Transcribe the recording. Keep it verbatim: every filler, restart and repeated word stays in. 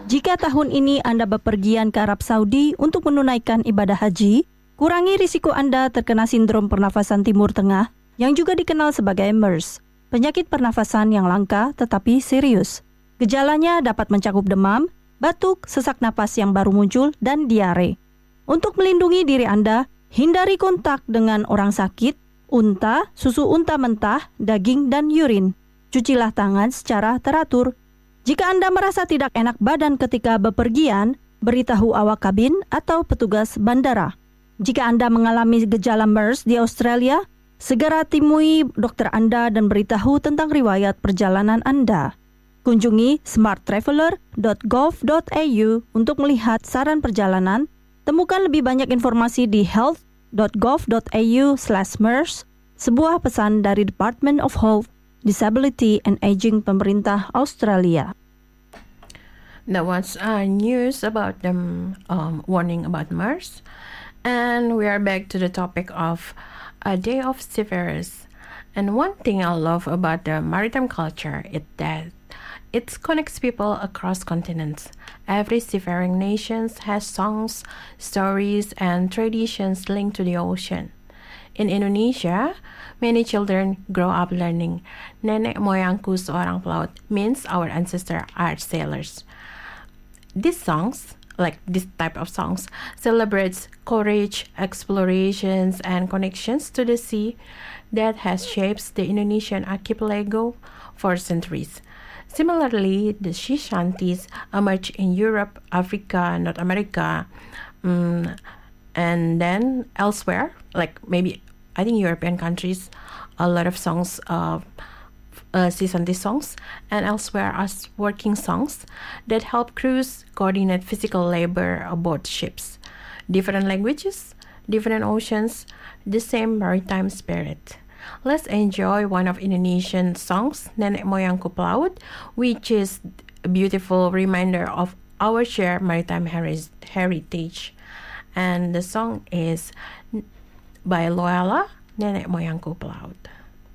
Jika tahun ini Anda bepergian ke Arab Saudi untuk menunaikan ibadah haji, kurangi risiko Anda terkena sindrom pernafasan Timur Tengah yang juga dikenal sebagai MERS, penyakit pernafasan yang langka tetapi serius. Gejalanya dapat mencakup demam, batuk, sesak napas yang baru muncul, dan diare. Untuk melindungi diri Anda, hindari kontak dengan orang sakit, unta, susu unta mentah, daging, dan yurin. Cucilah tangan secara teratur. Jika Anda merasa tidak enak badan ketika bepergian, beritahu awak kabin atau petugas bandara. Jika Anda mengalami gejala MERS di Australia, segera temui dokter Anda dan beritahu tentang riwayat perjalanan Anda. Kunjungi smart traveler dot gov dot a u untuk melihat saran perjalanan. Temukan lebih banyak informasi di health dot gov dot a u slash mers, sebuah pesan dari Department of Health, Disability and Aging pemerintah Australia. That was uh, news about the um, warning about MERS. And we are back to the topic of a day of seafarers. And one thing I love about the maritime culture is that it connects people across continents. Every seafaring nation has songs, stories, and traditions linked to the ocean. In Indonesia, many children grow up learning Nenek moyangku seorang pelaut means our ancestors are sailors. These songs, like this type of songs, celebrates courage, explorations, and connections to the sea that has shaped the Indonesian archipelago for centuries. Similarly, the sea shanties emerged in Europe, Africa, North America, um, and then elsewhere, like maybe I think European countries, a lot of songs, uh, uh, sea shanty songs, and elsewhere as working songs that help crews coordinate physical labor aboard ships. Different languages, different oceans, the same maritime spirit. Let's enjoy one of Indonesian songs, Nenek Moyangku Pelaut, which is a beautiful reminder of our shared maritime heri- heritage. And the song is by Loyola, Nenek Moyangku Pelaut.